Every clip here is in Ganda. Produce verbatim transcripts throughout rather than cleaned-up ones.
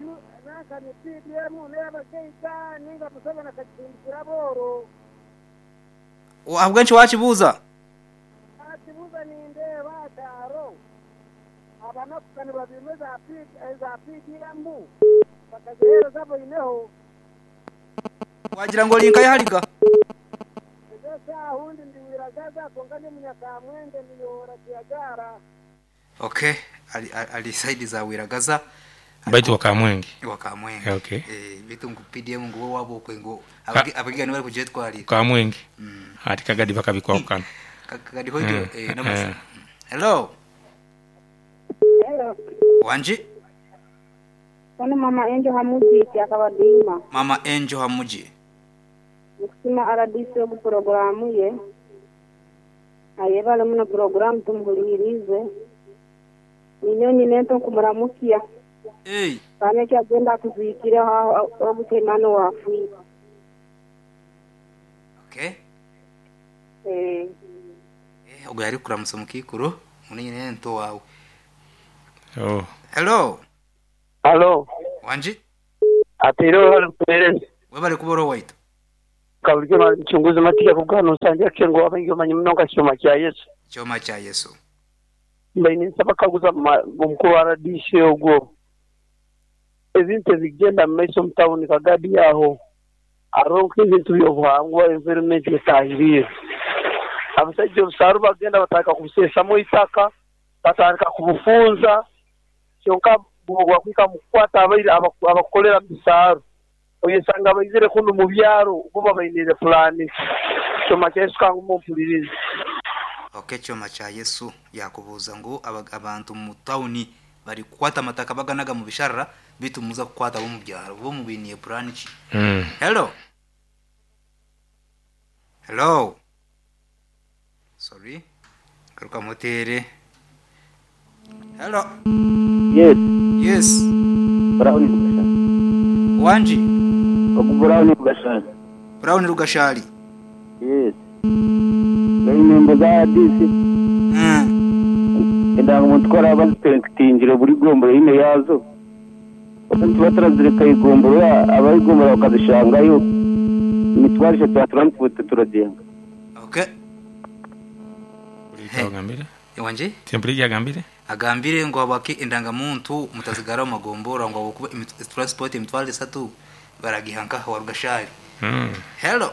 naka ni P D M neba keita ninga musaba na kachimbira boro Wabwenchi wachibuza achibuza ni ndeba taro abana kukani babimeza za P D M bakazera zabo ineho wagira ngo linka yahariga Esa hundi ndiwiragaza kongani munyakamwende niyora kiyagara Okay ali ali side za wiragaza Baitu wakamwenge wakamwenge okay eh bitu ngo P D M ngo wabo kwe ngo abagigani bari kujet kwari kamwenge mm. Ati kagadi bakabikwa ukana kagadi hoyo mm. eh namasi mm. Hello Hello Wanji Kono mama Enjo Hamuji yakabadima Mama Enjo Hamuji Kusima aradisi obu programu ye Ayebala muna programu tumuhulirize Ninyonyi nento kumuramukia Hey Kane kya genda kuzikira obu temano wafu Okay Eh Eh ogari kuramusa mukikuru munenye nento wawe Oh Hello Hello Wanji Atiro hali Webale kuboro waito Kaburyo mchunguzi matika kugano sanje kengo abangi manyi mnonga cyoma cya Yesu cyoma cya Yesu Mbaini nsaba kaguza mukuru wa R D C ogwo Ezinte zigenda mmeso mtawuni kagadi yaho Aronke zintu byobuhangwa environment yesahiriye Abasajjo usaru bagenda bataka kubisesa mo itaka bataka kubufunza cyonka bwo kwika mukwata abiri abakolera bisaru oyesanga bayizire kuno mu byaro ubo babayinire plani cyoma cya Yesu kangu mumpulirize Okay cyoma cya Yesu yakubuza ngo abantu mu tawuni bari kwata mataka baganaga mu bisharra bitumuza kwata bo mu byaro bo mu biniye plani ki mm. Hello Hello Sorry karuka motere Hello Yes Yes Brown Rugashali Wanji Obu Brown Rugashali Brown Rugashali Yes Nari member za D C Mm Enda mutwara abaspektingire buri gomboro ine yazo Abantu batarazireka igomboro abayigombora bakazishangayo mitwarisha twa transport turadenga Okay Agambire Wanji Temple yagambire agambire ngo abaki indanga muntu mutazigara magombora ngo kuba transport imitwale satu baragihanka wa Rugashali mm. Hello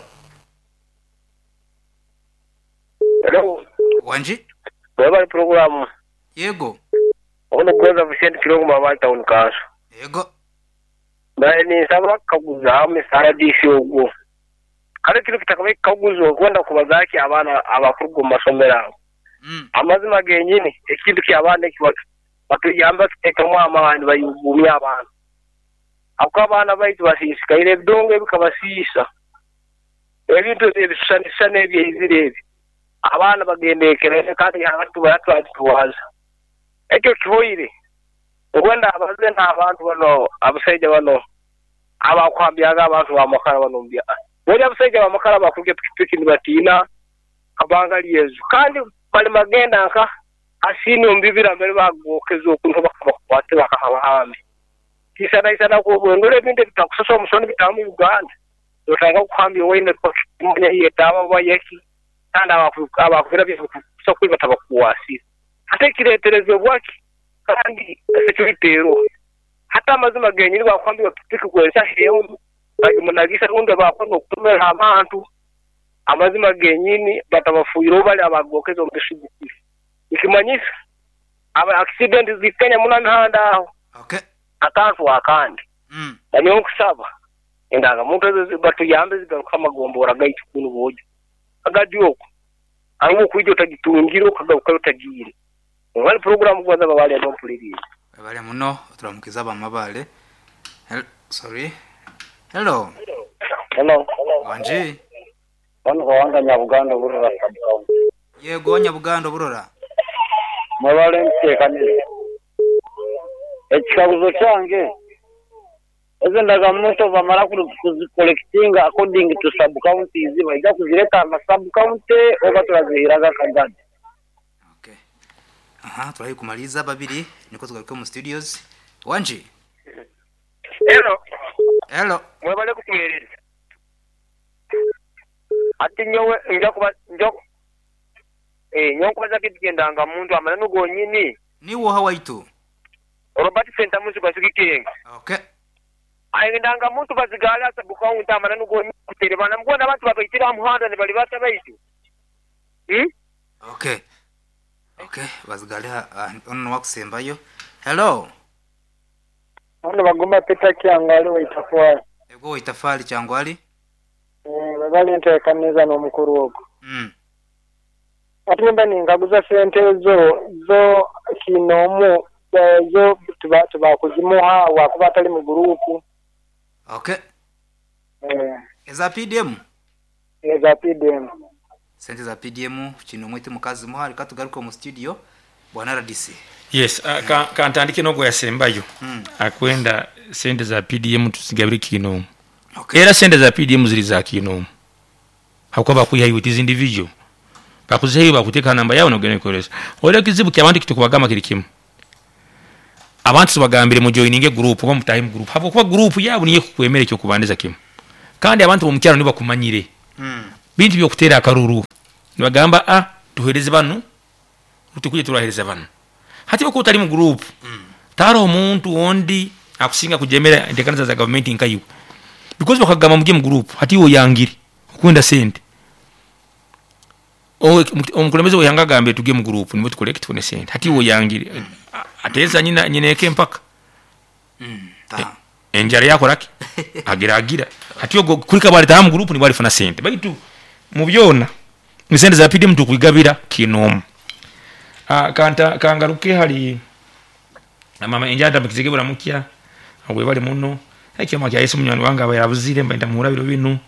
Hello Wanji Baba program Yego ono goza Vicente Kirongo mama town kaso Yego Bani saba kaguza ame sara disi ogwo Kale kilo kitakabaye kaguzo kwenda kubazaki abana abakurgo masomera Mm amazima genyine ekintu kyabane kiba batuyamba tekamwa amabandi bayugumya abantu Ako abana bayitu basisikaire bidonge bikabasisa Ebintu ebisana nebye izirebi Abana bagendekere kandi abantu baratwatuwaza Ekyo kihoire Ngwenda abaze n'abantu bano abasajja bano abakwambyaga abantu bamakara bano mbya Bori abasajja bamakara bakuge pikipiki nibatina kabanga Yesu kandi bali magenda nka asini umbibira mbere bagokeza okuntu bakabakwate bakahabahambe Kisana isana ko ngore binde bitakusoso omusoni bitamu Uganda Dotanga kuhambya wene ko munya yetaba bayeki kandi abakuvira byo so kwibata bakuwasi ate kiretereze bwaki kandi security hata amazima genyini bakwambye pikipiki kwesa heyo bagimunagisa rundo bakono kutumera abantu amazima genyini batabafuiro bali abagokeza omubishigikira ikimanyisa aba accident zikanya muna mihanda aho Okay akantu akandi Mm nanyo kusaba endaga muntu batuyambe zigaruka magombora gaiti kuno bojo agadioko angu kwijo tagitungiro kagaruka utagire wali program gwaza bali adompulirize bali muno turamukiza bamabale Sorry Hello Hello Wanji Wano wanga Nyabuganda burura kabao Yego Nyabuganda burura Mabale mtekanire Ekikabuzo change Eze ndaga muto bamara kuzicollectinga according to sub counties bajya kuzireka ama sub county oba turazihiraga kagadi Okay Aha turayi kumaliza babiri niko tugaruka mu studios Wanji Hello. Hello. Mwebale kutumereza. Ati nyowe nja kuba njo eh nyo kubaza kigendanga muntu amanano gonyini. Niwo hawaitu. Robert Center musu basukikenga. Okay. Ayendanga muntu bazigala sabuka unta amanano gonyini kuterebana mbona abantu babayitira muhanda ne bali bata baitu. Hmm? Okay. Okay, bazigale ono wakusembayo. Hello. Ono bagomba pita kyangali waitafali. Ego waitafali kyangwali? Eh, babali ntekaneza n'omukuru ogwo. Mm. Atumba ningaguza sente zo zo kinomu zo tuba tuba kuzimuha wakuba tali mu group. Okay. Eh, Eza P D M? eza P D M. Sente za P D M kino mwete mukazi muhali katugaruka mu studio bwana R D C. Yes, uh, ka kantandike no gwa yasembayo. Mm. Akwenda sente za P D M tusigabiri kino. Okay. Era sente za P D M zili za kino. Hakuba kuyiha it is individual. Bakuzeyo bakuteka namba yawo no gene kolesa. Ole kizibu kyabandi kitukubagama kiri kimu. Abantu tubagambire mu joininge group ko mu time group. Hapo kuba group yabo niye kukwemere cyo kubandiza kimu. Kandi abantu mu kyaro niba kumanyire. Mm. Bintu byo kutera akaruru. Nibagamba ah tuhereze banu. Utukuje turahereza banu. Hati bako utali mu group. Mm. Taro omuntu ondi akusinga kujemera intekanza za government inkayu. Because bakagama mu group hati wo yangiri kwenda sente. O omukulembeze oyanga gambe tuge mu group nimwe tukolect tune sente. Hati wo yangiri ateza nyina nyineke mpaka. Mm. Ta. E, enjari yako raki agira agira. Hati yo kulika bali tamu group ni bali funa sente. Baitu mu byona ni sente za P D M tukugabira kinomu. Ah kanta kangaruke hali na mama enjada mkizigebura mukya abwe bali muno ekyo kya Yesu munywani wanga abayabuzire mbaenda muhurabiro binu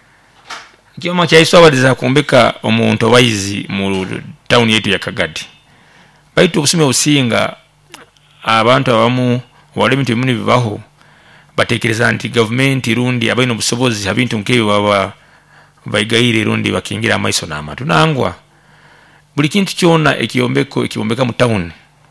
ekyo kya Yesu abaliza kumbeka omuntu obayizi mu town yetu ya Kagadi baitu kusime usinga abantu abamu wale bintu bimuni bibaho batekereza anti government irundi abaino busobozi habintu nkeyo baba baigayire irundi bakingira amaiso nama tunangwa buli kintu kyona ekiombeko ekiombeka mu town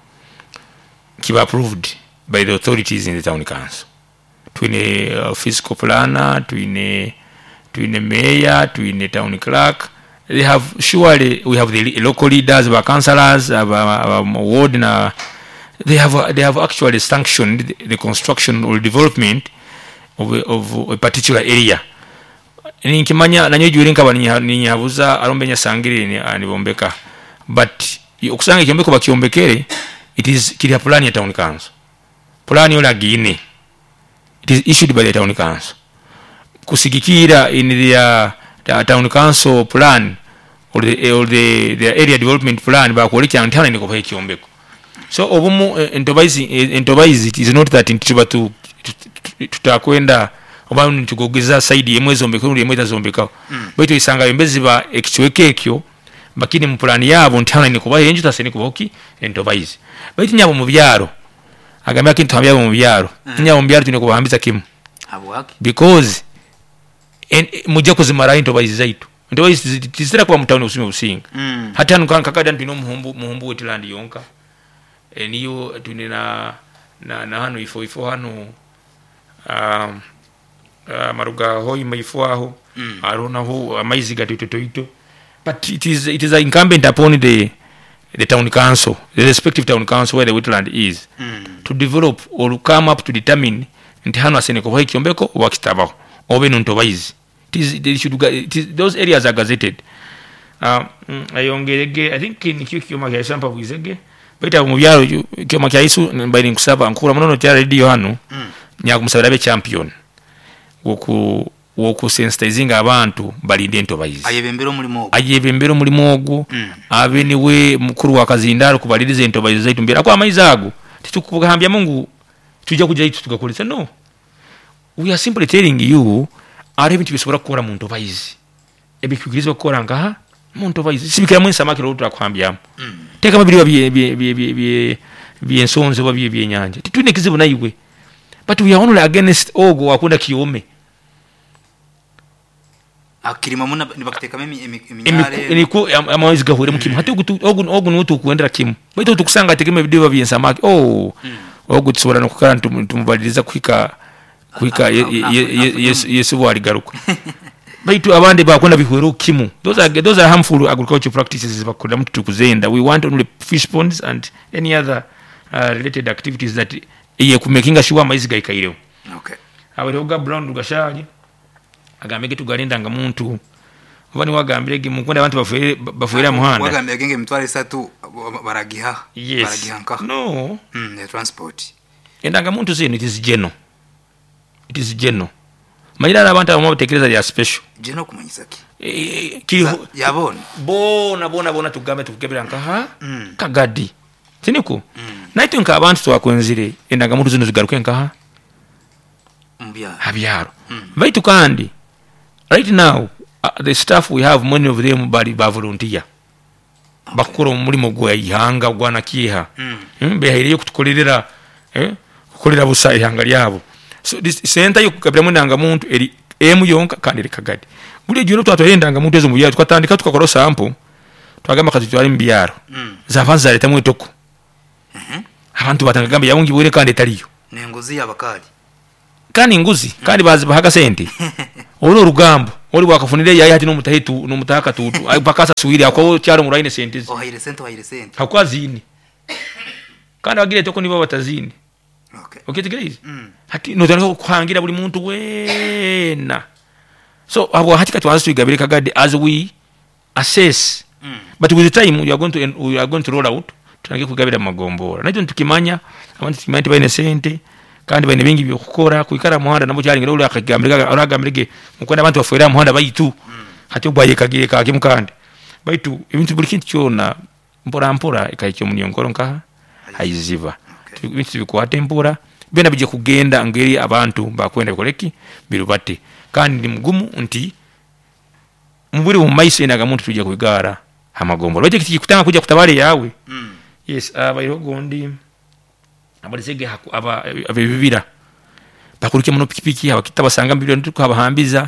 kiba approved by the authorities in the town council. Twine uh, fiscal planner, twine twine mayor, twine town clerk. They have surely we have the local leaders, our councillors, our, our ward na they have uh, they have actually sanctioned the, the construction or development of a, of a particular area. Ni kimanya nanyo jurinka bani nyabuza arombe nya sangire ni anibombeka. But okusanga kyombeko bakyombekere it is kiri plan ya town council. Plan yo lagine. It is issued by the town council. Kusigikira in the, uh, the town council plan or the or the, the area development plan ba ko liki antana ni ko pa kyombeko. So obumu entobaizi entobaizi it is not that intuba to tutakwenda obanu tukogeza side emwezo mbeko uri emweza zombeka. Mm. Baitu isanga yombezi ba ekchweke ekyo bakini mu plan yabo ntana ni kuba yenju taseni kuboki entobaizi. Baitu nyabo mu byaro agambya kintu byabo mu byaro. Mm. Nyabo mu byaro tuneko bahambiza kimu. Abwaki. Because en mujja kuzimara entobaizi zaitu. Entobaizi tizira kwa mutawuni usime usinga. Mm. Hata nuka kakada ntino muhumbu muhumbu wetilandi yonka. E niyo tunina na na hano ifo ifo hano um uh, maruga hoi maifo aho. Mm. Arona ho amaizi gatito toito. But it is it is incumbent upon the the town council, the respective town council where the wetland is, mm. to develop or come up to determine nti hano asene ko hoyi kyombeko wakitabaho obe ntobayizi. It is they should it is, those areas are gazetted. Um ayongerege I think in kyoma kya sampa bwizege baita mu byaro kyoma kya Yesu mbaini kusaba nkura munono tya radio hano mm. nyakumusabira be champion woku woku sensitizing abantu balinde ntobayizi ayebembero mulimo ogwo ayebembero mulimo ogwo mm. abeni we mukuru wa kazindaro kubalirize ntobayizi zaitu mbira kwa maizago titukugambya Mungu tujja kujja itu tugakolesa no we are simply telling you are ebintu bisobora kukora mu ntobayizi ebikugirizwa kukora ngaha mu ntobayizi sibikira mu nsamakiro utakwambya mm. teka mabiri bye bye bye bye bye nsonzo babye bye nyanja titune kizibu nayiwe but we are only against ogo akunda kiyome akirima muna nibakuteka mimi eminyare eniko amawezi gahure mukimu hati ogu ogu nutu kuendera kimu baito tukusanga tekeme video babye nsamaki oh mm. ogu tsobora nokukara tumubadiriza kwika kuika yesu bwali garuka baitu abandi bakwenda bihwero kimu. Those are those are harmful agricultural practices bakola mtu tukuzenda. We want only fish ponds and any other uh, related activities that iye kumakinga sure amaizi gaikaireo. Okay. Aweroga brown dugashaje agambege tugalinda nga muntu ubani wagambirege mukwenda abantu bafuira bafuira muhanda wagambege mtwale satu baragiha yes. baragihanka no mm, the transport endanga muntu zino it is general it is general mayira abantu abamutekereza ya special general kumanyisaki e, kiri yabona bona bona bona tugambe tukebera nkaha mm. kagadi tiniko mm. naito nka abantu twakwenzire endanga muntu zino zigaruke nkaha mbyaro habyaro mm. baitu kandi right now uh, the staff we have many of them bali ba volunteer okay. bakora umulimo gwa ihanga gwana kiha mm. mm, behiriye kutukolera eh kukolera busa ihanga lyabo. So this center yo kukabira munanga muntu eri emu yonka kandi rekagadi buli juro twatwendanga muntu ezo mubya twatandika tukakora sample twagamba kati twali mbyaro mm. zavanza leta mu etoko mhm abantu batangagamba yawungi bwire kandi taliyo nengozi yabakali kandi nguzi mm. kandi bazi bahaga sente olo rugambo oli wakafunire yayi hati no mutahitu no mutaka tutu bakasa suwiri akwo cyaro muraine sente oh hayire sente hayire sente hakwazini kandi bagire toko nibo batazini. Okay. Okay, tegerize. Mm. Hati no tano kuhangira buli muntu wena. So abo hati kati wanzu igabire kagadi as we assess. Mm. But with the time we are going to we are going to roll out tunage kugabira magombora. Naito tukimanya abantu timanti baine sente kandi baine bingi byo kukora kuikara muhanda nabo cyari ngiro akagambira aragambirege mukwenda abantu bafuira muhanda bayitu. Mm. Hati ubwaye kagire kakimukande. Baitu ibintu buli kintu cyona mpora mpora ikayicyo munyongoro nka haiziva. Ibintu bikuwa tempura bena bije kugenda ngeri abantu bakwenda koleki birubate kandi mugumu nti muburi mu maise naga muntu tuje kubigara amagombo baje kutanga kuja kutabale yawe mm. Yes abayiro gondi abalizege aba abibira bakuruke muno pikipiki abakitabasanga mbiro ntukabahambiza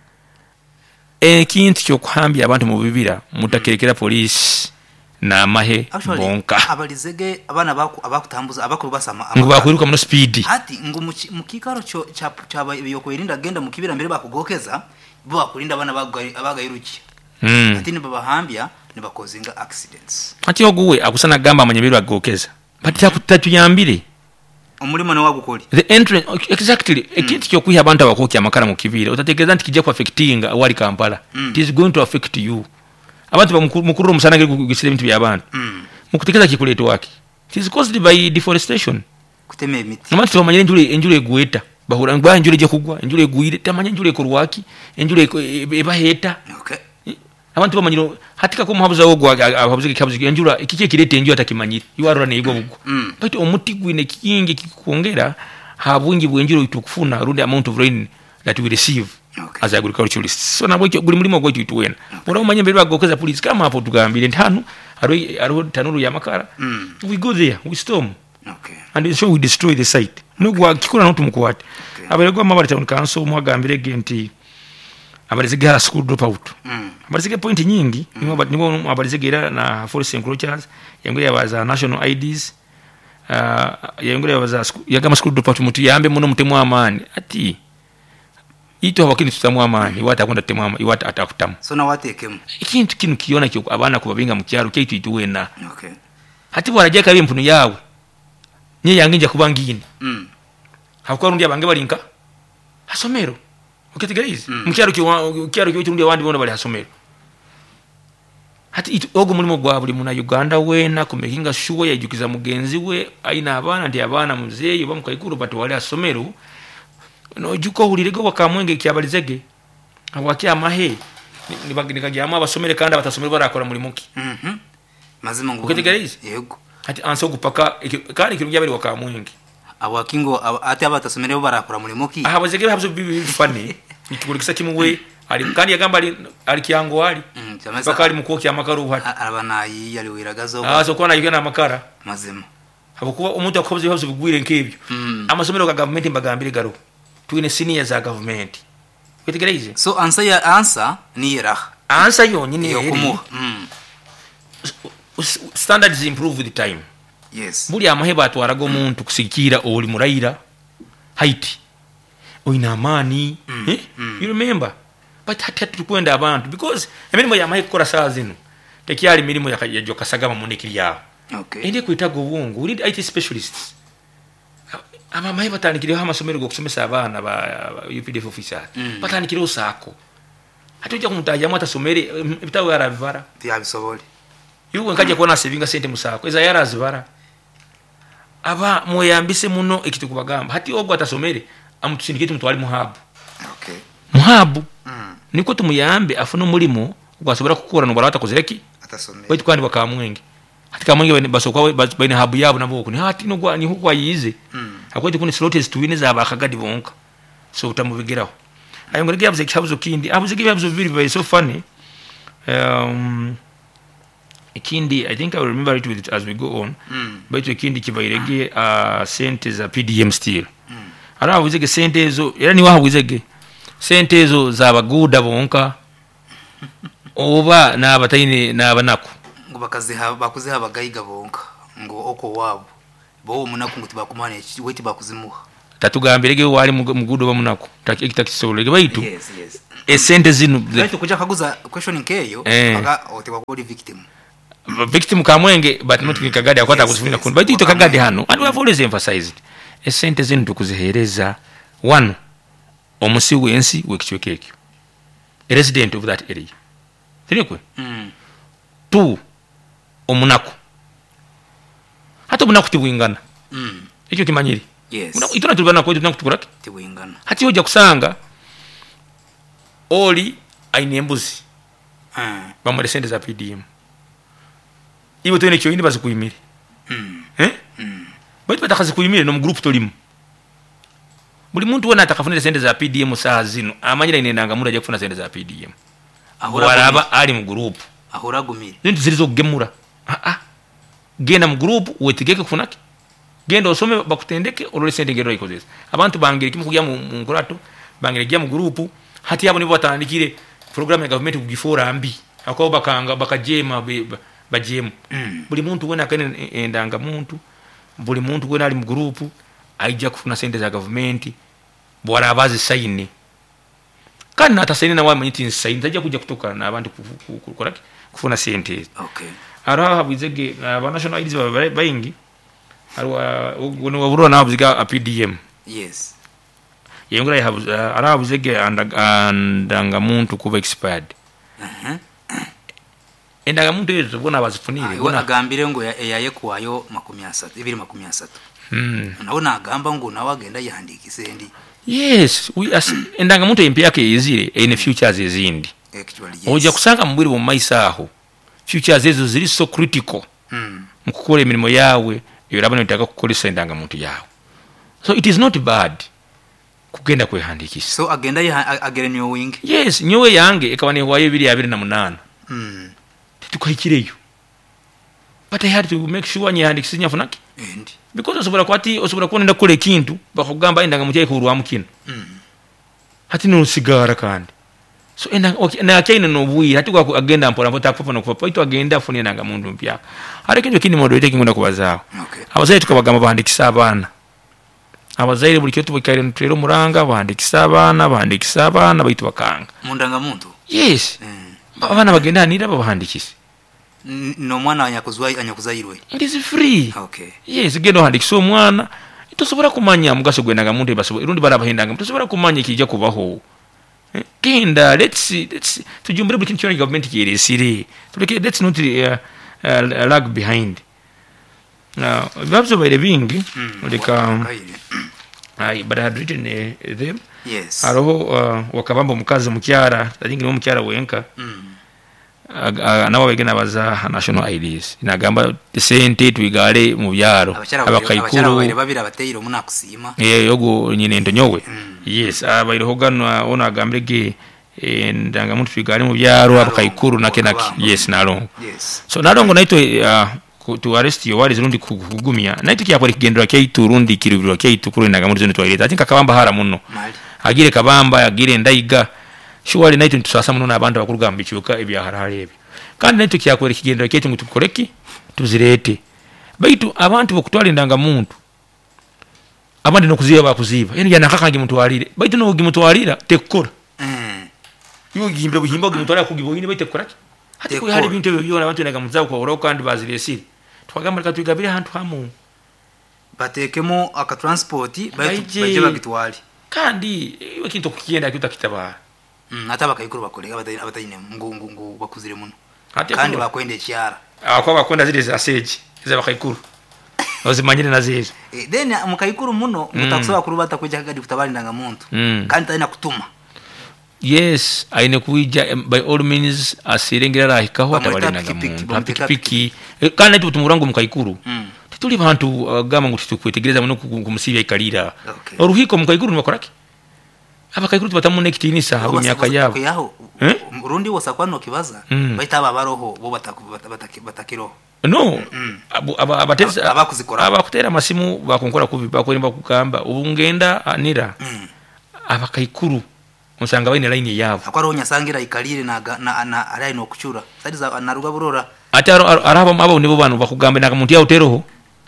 ekintu cyo kuhambya abantu mu bibira mutakerekera police na mahe bonka abalizege abana baku abakutambuza abakuru basama ngo bakwiruka mu speed ati ngo mukikaro cyo cyaba yo kwirinda genda mukibira mbere bakugokeza bo bakurinda abana abagayiruki mm. ati nibo bahambya nibakozinga accidents ati oguwe akusana gamba amanyebiro agokeza but yakutatu yambire umulimo ne wagukoli the entrance exactly mm. ekintu cyo kwiha abantu abakoki amakara mu kibira utatekereza nti kijja ku affectinga wali Kampala mm. it is going to affect you abantu bamukuru musana ngiri kugisira ibintu by'abantu mm. mukutekeza kikuleto waki it is caused by deforestation kuteme emiti abantu bamanyire njule enjule gueta bahura ngba enjule je kugwa enjule guire tamanya enjule korwaki enjule ebaheta okay abantu bamanyire hatika ko muhabuza ogwa ababuze kikabuze enjula ikike kirete enjule atakimanyire iwarura ne igwa bugwa mm. but omuti gwine kingi kikongera habungi bwenjule itukufuna rude amount of rain that we receive okay. as agriculturalists. So na bweke buli mulimo gwo tuwena ora umanye mbere bagokeza police kama hapo tugambire ntano aro aro tanuru ya makara mm. we go there we storm okay and so we destroy the site no gwa kikura no tumukwate okay. Abaregwa mabara town council mwagambire genti abarizigara school drop out mm. abarizige point nyingi mm. nibo nibo abarizigera na forest encroachers yangure yabaza national I Ds uh, yangure yabaza yagama school drop out mutu yambe muno mutemu amani ati ito abakini tutamu amani iwata akonda temu amani iwata atakutamu so na watekemu ikintu kinu kiona kyo abana kubabinga mu cyaro cyo ituwena okay hati barajeka bimpunu yawe nye yanginja kubangine mm hakwa rundi abange balinka hasomero ukitigarize mu cyaro cyo cyaro cyo rundi abandi bona bali hasomero hati itu ogo mulimo gwa buli muna Uganda wena kumekinga shuwe yajukiza mugenzi we aina abana ndi abana muzeyi bamukayikuru batu wali hasomero no juko hulirego wakamwenge kyabalizege abwaki amahe nibagirika gyama abasomere kandi abatasomere barakora muri muki mhm mazima ngo ukitigarize yego hati anso gupaka kandi kiru byabiri wakamwenge abakingo ati abatasomere bo barakora muri muki aha bazege habzo bifane nitukurikisa kimwe ali kandi yagamba ali ali kyango ali mm, bakari mukoki amakaro hati abanayi yali wiragazo ah so kona yigana amakara mazima habukuba umuntu akoze habzo bigwire nkebyo mm. amasomero ga government mbagambire garo tuine senior za government kutigereze so answer ya answer ni yera answer yonyine yo kumu mm. standards improve with time yes buli amaheba atwarago muntu kusikira oli muraira haiti oina amani Mm, eh? mm. You remember but hati tukwenda abantu because emirimu ya mayi kukora saa zino tekyali mirimu ya ya jokasagama munekiri yao Okay. ende kwitaga obwongo we need I T specialists aba mayi batandikiriho amasomero go kusomesa abana ba U P D F officers Mm. batandikiriho saako hati ujja kumutajamu atasomere bitawe yarabivara Tiyabisobole. yuwe nkaje kuona savinga sente musako eza yarazibara aba moyambise muno ekitu kubagamba hati ogwa atasomere amutusindikite mutwali muhabu Okay. muhabu Mm. niko tumuyambe afuna umulimo gwasobora kukura no barata kuzireki Atasomere. baitu kandi bakamwenge hati kamwenge basokwa baine habu yabo naboko ni hati no gwa ni hukwa yize Mm. akwete kuni slotes tuwine za bakagadi bonka so utamubigiraho ayongere yabuze kihabuzo kindi abuze kihabuzo bibiri by so funny um ikindi I think I will remember it with it as we go on Mm. baitu ikindi kibairege uh, sente za P D M still Mm. ara abuzege sente ezo era ni wahabuzege sente ezo za baguda bonka oba n'abataine n'abanaku Ngo bakaziha bakuziha bagayiga bonka ngo oko wabo bo munaku ngo tibakumane weti bakuzimuha. tatugambirege wali mugudo bamunaku takisobolege baitu Yes, yes. esente zinu Baitu kuja kaguza question keyo Eh. baga otekwa kodi victim. victim kamwenge but not kagadi akwata Yes, kuzifunga yes. kundi baitu ito kagadi hano and we have always emphasized esente zinu tukuzihereza one omusi wensi wekichweke ekyo a resident of that area sirikwe Mm. two omunaku hata omunaku tibwingana Mm. ekyo kimanyiri Yes. munaku itona tulibana ko tunaku tukuraki Tibwingana. hati oja kusanga oli aine embuzi Ah. bamwere sente za P D M iwe twene kyo indi bazikuyimire Mm. eh Mm. baitu batakazikuyimire no mu group tolimu buli muntu wona atakafunira sente za P D M saa zino amanyira inenanga mura aje kufuna sente za P D M Ahura waraba ali mu group ahura gumire. zintu zirizo kugemura ah ah genda mu group wetigeke kufunaki genda osome bakutendeke olole sente ngero ikozesa abantu bangire kimu kujya mu mu nkurato bangire kujya mu group hati yabo nibo batandikire program ya government kugifora ambi akao bakanga bakajema be- bajemu Mm. buli muntu wena kane endanga muntu buli muntu wena ali mu group aija kufuna sente za government bwara abazi saini kandi natasaini na wamwe nyiti saini tajja kujja kutoka na abantu kukoraki kufuna sente Okay. ara habizege aba national I Ds ba bayingi arwa wono waburo na habiziga a P D M Yes. yengura yahabu ara habizege andanga muntu kuba expired Uh-huh. endanga muntu ezo bona bazifunire Bona bona agambire ngo ya- yaye kwayo makumi asatu ibiri makumi asatu. mm. Naona agamba ngo nawe agenda yandikise ndi yes we as endanga muntu empya yake yezire ine futures ezindi actually yes. oja kusanga mubiri mu maisa aho futures ezo ziri so critical Mm. mukukora emirimo yawe yorabana bitaka kukolesa endanga muntu yawe so it is not bad kugenda kwehandikisa So agenda ya agere new wing. yes nyowe yange ekabane waye biri abiri na munana Mm. tukahikireyo but I had to make sure nyihandikisa nyafunaki And because osobora kwati osobora kuonenda kule kintu bakugamba endanga muntu yawe kurwa mukino mm. hati no sigara kandi so enda okay na chaina no bui hati kwa agenda mpora mpota papa no kwa ito agenda funi nanga mundu mpya hari kinyo kini modo ite kingunda kubazao Okay. abazaire tukabagamba bandikisa abana abazaire buli kyoto bikaire ntero muranga bandikisa abana bandikisa abana baitu bakanga Mundanga muntu. yes Mm. abana bagenda nira babandikise N- No mwana anyakuzwa anyakuzayirwe. it is free Okay. yes gendo handikisa omwana itosobora kumanya mugaso gwendaga muntu baso irundi barabahendanga itosobora kumanya kijja kubaho Eh, genda let's see, let's see. tujumbire buli kintu kyona government kiresire tuleke let's not uh, uh, lag behind now babzo baire bingi leka Kaire. ai but I had written uh, them Yes. aroho uh, wakabamba mukazi mukyara I think ni mukyara wenka Mm. nabo begena baza national I Ds inagamba sente twigale mu byaro Abachara abakaikuru abachara babira bateyiro munakusima. eh yogo nyine ndonyowe Mm. yes abairo hoganwa ona agambirege ndanga muntu twigale mu byaro Nalongo, abakaikuru nake nake Nalongo. yes nalongo Yes. so nalongo naito uh, ku- to arrest yo wali zirundi kugumya naito kyapori kigendera kyaitu rundi kiribiro kyaitu kuri ndanga muntu zino twaleta ati kakabamba hara muno Mali. agire kabamba agire ndaiga shuwali naito ntusasa muno nabantu bakurugamba icyuka ibyaharare ebyo kandi naito kyakwere kigendera kyaitu ngo tukoreki tuzirete baitu abantu bokutwala ndanga muntu abandi nokuziba bakuziba yani yana kakangi mutwalire baitu no gimutwalira tekora mm yo gimbe buhimba gimutwalira kugiboyine baite kora hati ko hari bintu byo abantu naga muzaho kwa oroka kandi bazilesire twagamba reka twigabire hantu hamu batekemo aka transport baje bagitwali kandi iwe kintu kukienda kitu kitabara mm hata bakayikuru bakolega abatayine ngungu ngu bakuzire muno kandi bakwende cyara akwa bakwenda zile za seji za bakayikuru ozimanyire na zezo eh then mukayikuru muno mutakusaba kuru batakujya kagadi kutabari ndanga muntu kandi tayina kutuma yes aine kuija by all means asirengera rahikaho atabari ndanga muntu pikipiki kandi tu tumurango mukayikuru tuli bantu gama ngo tutukwetegereza muno kumusibya ikalira oruhiko mukayikuru nibakoraki abakayikuru batamunekitini saha ku myaka yabo yaho urundi wose kwano kibaza bahita babaroho bo batakiro no abateza abakuzikora abakutera masimu bakonkora kubi bakorimba kugamba ubungenda anira abakayikuru musanga bayine line yabo akwaro nyasangira ikalire na na ari no kucura sadi za naruga burora ati araba abo nibo bantu bakugamba na muntu ya uteroho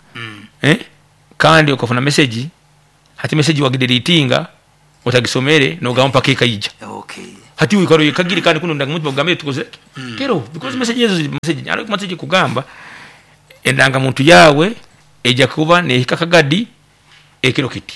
eh kandi ukafuna message hati message wagidelitinga utagisomere no gampa keka yija okay hati wikaro yikagiri kandi kuno ndanga muntu bagambe tukoze kero because message yezo message ari kumatije kugamba endanga muntu yawe eja kuba ne hikakagadi ekiro kiti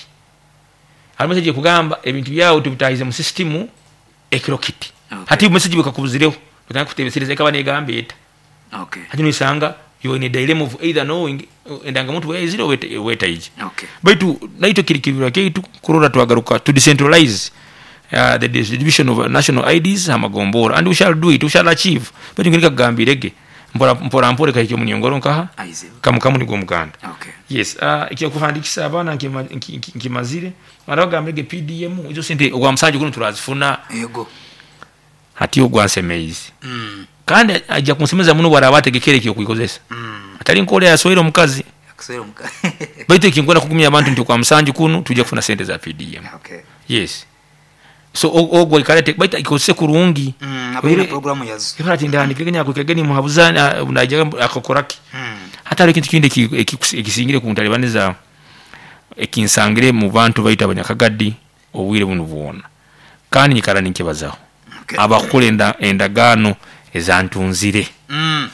ari message kugamba ebintu yawe tubitahize mu system ekiro kiti hati message bikakubuzireho utanga kutebesirize kaba ne gambe eta okay hati nisanga you in a dilemma of either knowing endanga muntu wa zero weta weta iji okay baitu naito kirikibira kitu kurora twagaruka to decentralize uh, the distribution of national I Ds amagombora and we shall do it we shall achieve baitu ngirika gambirege mpora mpora mpore kahike munyongoro nkaha kamu kamu ni gomuganda okay yes uh ikiyo kuhandikisa abana nkimazire maragambirege P D M izo sente ogwa msanje kuno turazifuna yego hati ogwansemeizi mm kandi ajja kunsemeza muno barabategekere kiyo kuyikozesa mm atali nkole yasoero mukazi yasoero mukazi baite kingona kugumya abantu nti kwa msanje kuno tuje kufuna sente za P D M okay yes so ogwo ikarete baita ikose kurungi mm abira programu yazo ibara tindani kigenya kukegeni muhabuzana unajaga akokoraki mm hata ikintu kindi ekisingire ku ntalibaniza ekinsangire mu bantu baita abanyakagadi obwire buno buona kandi nyikara ninkibazaho okay abakulenda endagano ezantunzire mm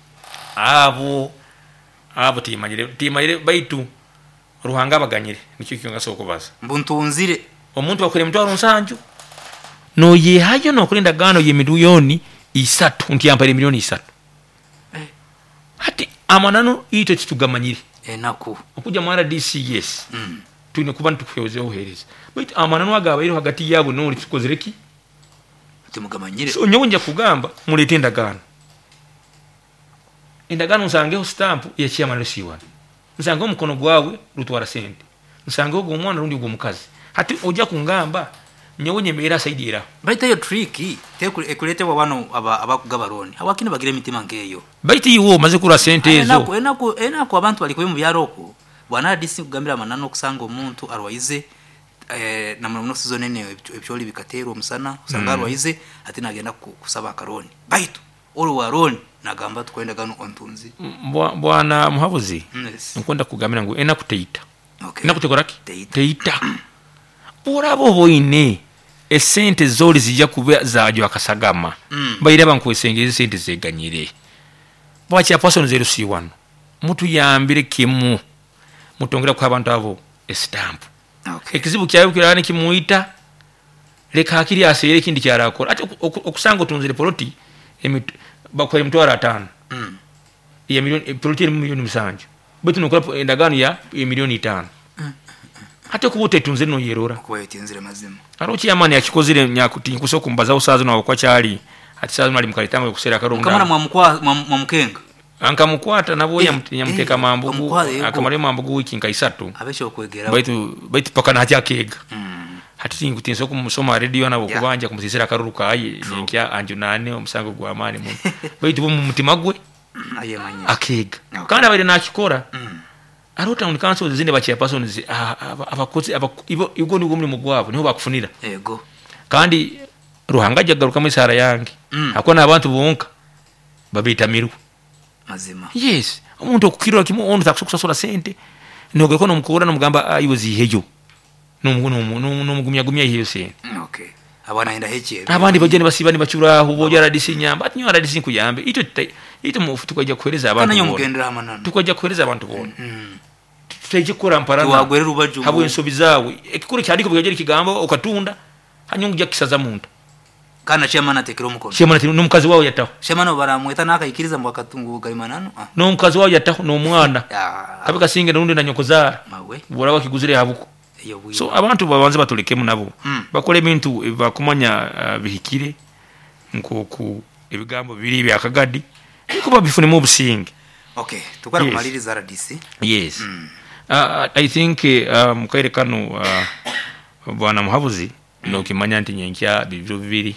abo abo timanyire timanyire baitu ruhanga baganyire nicyo cyonga soko baza mbuntunzire omuntu akore mutwaro nsanju no ye hayo no kulenda gano ye miliyoni isatu ntiyampare miliyoni isatu eh hati amanano ito kitugamanyire enaku okuja mu R D C yes mm tune kuba ntukuyoze ohereza baitu amanano agaba iro hagati yabo no litukozereki tumugamanyire so nyonja kugamba mulete endagano endagano nsangeho stamp ya chairman resiwa nsangeho mukono gwawe rutwara sente nsangeho go mwana rundi go mukazi hati oja kungamba nyonye mera saidira baita yo tricky teku ekulete wa bano abakugabaroni abakine bagire mitima ngeyo baita yiwo maze kura sente ezo enako enako enako abantu bali kubimu byaroko bwana disi kugambira manano kusanga omuntu arwaize eh na muno season ene ebyoli bikatero musana usanga arwaize ati nagenda kusaba akaroni baitu olo waroni nagamba tukwenda gano ontunzi bwana muhabuzi yes nkonda kugambira ngo ena kuteita okay ena kutekoraki teita urabo boine esente zoli zijja kuba zajo akasagama mm. bayiraba nkwesengeze sente zeganyire bwacha person zero C one mutu yambire kimu mutongera kwa abantu abo estamp okay ekizibu kyayo kirane kimuita leka akiri asere kindi kyarakora ati okusanga tunzire poloti bakwe mtwara tano mm ya milioni poloti ni milioni msanje betu nokora endagano ya milioni tano mm. hata kubute tunzire no yerora kwa tinzire mazima arochi yamani yakikozire nyakuti kusoko mbaza usazo na kwa cyari ati sazo mali mukaritango kusera karonga kama mwamukwa mwamkenga anka mukwata nabo ya mteka mambugu akamare mambugu wiki nkaisatu abesho kwegera baitu baitu paka na jakega mm hati tingu tinso kumusoma radio nabo kubanja kumusisira karuruka ayi ninkya anjunane omusango gwa amani mu baitu mu mutima gwe aye manye akega kandi abere nakikora mm arota on council zinde bachiya persons abakozi ibo igo ni gumwe mugwabo niho bakufunira yego kandi ruhanga jagaruka mu isara yange mm. akona abantu bonka babita miru mazima yes umuntu okukirwa kimu ono takusosola sente nogeko no mukura no mugamba ayozi hejo no no no mugumya gumya hiyo se okay abana enda heche abandi bagene basibani bacura aho boja radisi nyamba ati nyara radisi kuyambe ito ito mufu tukajya kwereza abantu kana nyumugendera amanano tukajya kwereza abantu bona mm tuje kora mparana wagwere rubaju habo ensobi zawe ekikuru cyandiko bwagera ikigambo okatunda hanyungu kisaza muntu kana chema na tekero mukono chema na no mukazi wawe yataho chema no baramweta nakayikiriza mu bakatungu galimanano ah no mukazi wawe yataho no mwana kabika singe nundi na nyokozara mawe bora wakiguzire habuko so abantu babanze batulekemu nabo mm. bakole ebintu bakumanya uh, bihikire nkoku ebigambo biri byakagadi kuba bifune mu businge okay tukara yes. Kumaliriza R D C yes mm. uh, I think uh, mukaire kanu uh, bwana muhabuzi mm. no kimanya nti nyenkya bibiro bibiri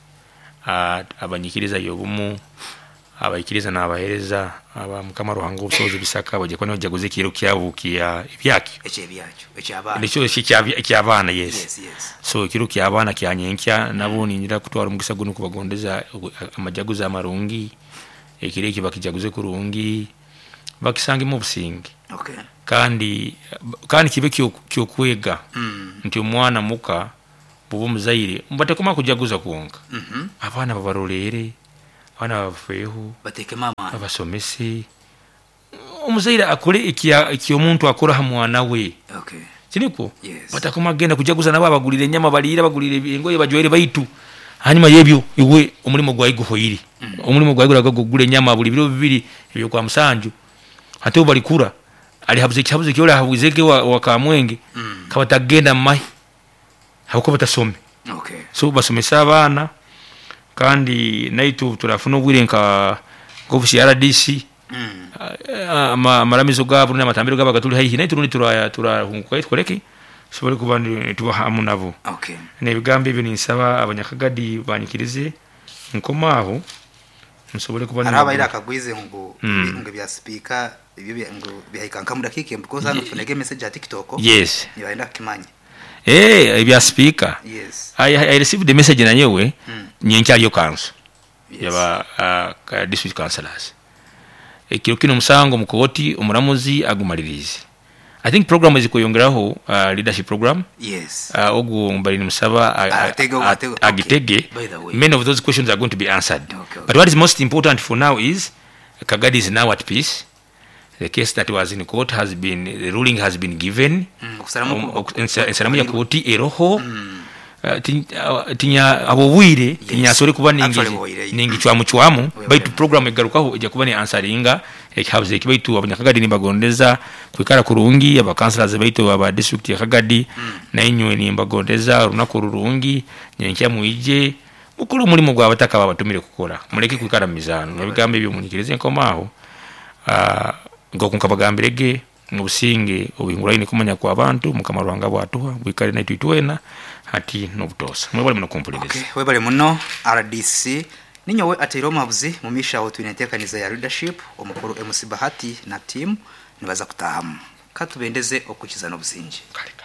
uh, abanyikiriza yobumu abayikiriza nabahereza aba mukama ruhango usoze bisaka baje kwa nyaguze kiro kyabukiya ibyaki eche byacyo eche abana nicho ekyabana yes. yes yes so kiro kyabana kyanyenkya nabo ninjira kutwara mugisa guno kubagondeza amajaguza amarungi ekire kibakijaguze kurungi bakisange mu busingi okay kandi kandi kibe kyo kwega mm. nti umwana muka bubu muzaire mbate kuma kujaguza kuonga mhm mm abana babarolere bana bafeho bateke mama abasomesi umuzaira akole ikiya ikiyo muntu akora hamwana we okay siniko yes. batakoma genda kujaguza nabo abagulire nyama balira bagulire ingoye bajoere baitu hanyuma yebyo iwe umulimo gwa iguhoyiri mm. umulimo gwa igura gugule nyama buli biro bibiri ibyo kwa musanju hate ubalikura ali habuze cyabuze cyo habuzeke wa, wa kamwenge mm. kabatagenda mai hako batasome okay so basomesa abana kandi naitu turafuna ubwirenka govisi R D C mm ama maramizo gabo n'amatambiro gaba gatuli hayi naitu rundi turaya turahunguka itkoreke sobole kubandi tubahamu nabo okay ne bigambe ibyo nisaba abanyakagadi banyikirize nkomaho nsobole kubandi araba ira kagwize ngo mm. ngo bya speaker ibyo ngo bihayikanka mudakike because hano tunege message ya TikTok yes nibaenda kimanya eh ibya speaker yes I, I received the message na nyewe mm. nyencha yo council yes. yaba uh, district councillors ekiro kino musango mukoti umuramuzi agumalirize I think program is kuyongeraho uh, leadership program yes uh, ogu mbali musaba agitege many of those questions are going to be answered okay, okay. But what is most important for now is Kagadi is now at peace. The case that was in court has been, the ruling has been given. Ensalamu ya koti eroho. Tinya abowire, tinya sore kuba ningi ningi chwamu chwamu. Baitu program egarukaho ejja kuba ni answeringa. Ekhabuze kibaitu abanyakagadi ni bagondeza kwikara kurungi aba councillors baitu aba district ya Kagadi na inywe ni bagondeza runako rurungi nyenkya muije. Mukuru mulimo gwa bataka babatumire kukola. Muleke kwikara mizano. Nabigambe byo munikirize nkomaho. Ah ngo kunkabagambirege mubusinge obinguraine kumanya kwa abantu mukamarwanga bwatuha bwikare na twitwena hati no butosa mwebale muno kompuliriza okay webale muno R D C ninyowe atiro mabuzi mumisha aho tunetekaniza ya leadership omukuru M C Bahati na team nibaza kutahamu katubendeze okukiza no businge